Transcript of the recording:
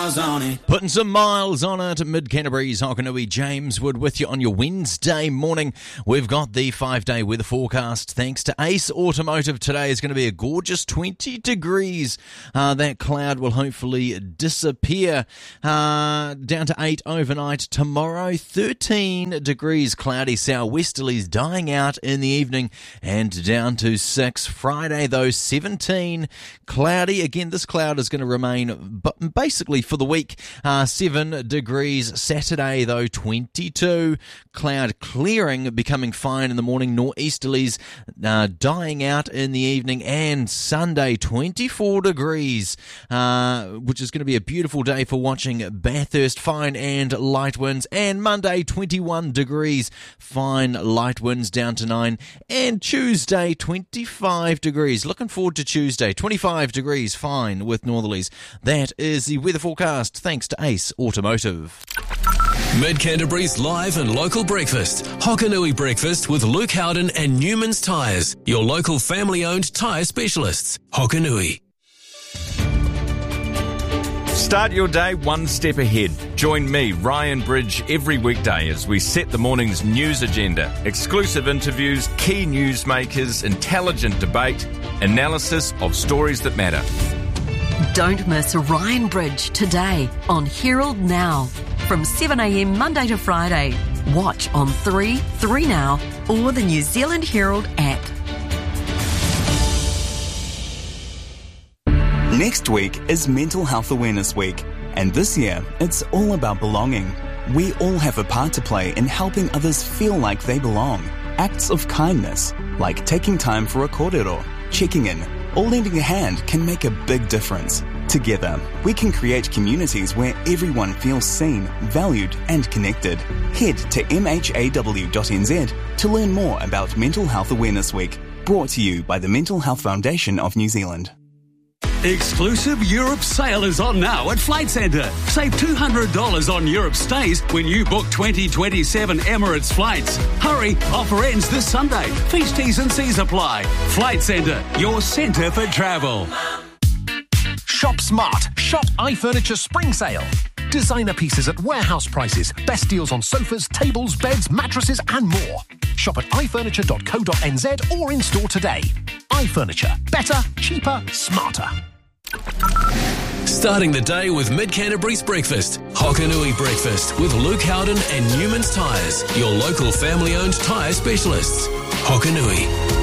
Putting some miles on it, Mid-Canterbury's Hokanui. James Wood with you on your Wednesday morning. We've got the 5-day weather forecast thanks to Ace Automotive. Today is going to be a gorgeous 20 degrees. That cloud will hopefully disappear. Down to 8 overnight. Tomorrow, 13 degrees. Cloudy southwesterlies dying out in the evening and down to 6. Friday, though, 17. Cloudy. Again, this cloud is going to remain basically for the week, 7 degrees. Saturday, though, 22. Cloud clearing, becoming fine in the morning. Nor'easterlies dying out in the evening. And Sunday, 24 degrees, which is going to be a beautiful day for watching Bathurst. Fine and light winds. And Monday, 21 degrees. Fine light winds down to 9. And Tuesday, 25 degrees. Looking forward to Tuesday. 25 degrees, fine with northerlies. That is the weather forecast thanks to Ace Automotive. Mid-Canterbury's live and local breakfast. Hokanui Breakfast with Luke Howden and Newman's Tyres, your local family-owned tyre specialists. Hokanui. Start your day one step ahead. Join me, Ryan Bridge, every weekday as we set the morning's news agenda. Exclusive interviews, key newsmakers, intelligent debate, analysis of stories that matter. Don't miss Ryan Bridge today on Herald Now from 7am Monday to Friday. Watch on 3Now or the New Zealand Herald app. Next week is Mental Health Awareness Week, and this year it's all about belonging. We all have a part to play in helping others feel like they belong. Acts of kindness, like taking time for a kōrero, checking in, or lending a hand can make a big difference. Together, we can create communities where everyone feels seen, valued and connected. Head to mhaw.nz to learn more about Mental Health Awareness Week, brought to you by the Mental Health Foundation of New Zealand. Exclusive Europe sale is on now at Flight Centre. Save $200 on Europe stays when you book 2027 Emirates flights. Hurry, offer ends this Sunday. Fees, T's and C's apply. Flight Centre, your centre for travel. Shop smart. Shop iFurniture Spring Sale. Designer pieces at warehouse prices. Best deals on sofas, tables, beds, mattresses and more. Shop at ifurniture.co.nz or in store today. iFurniture. Better, cheaper, smarter. Starting the day with Mid-Canterbury's breakfast. Hokanui Breakfast with Luke Howden and Newman's Tyres, your local family-owned tyre specialists. Hokanui.